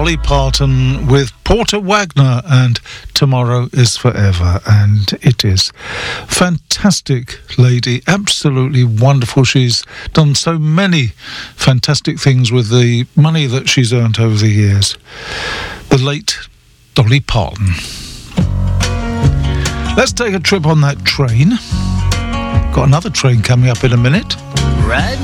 Dolly Parton with Porter Wagner and Tomorrow is Forever, and it is. Fantastic lady, absolutely wonderful. She's done so many fantastic things with the money that she's earned over the years. The late Dolly Parton. Let's take a trip on that train. Got another train coming up in a minute. Riding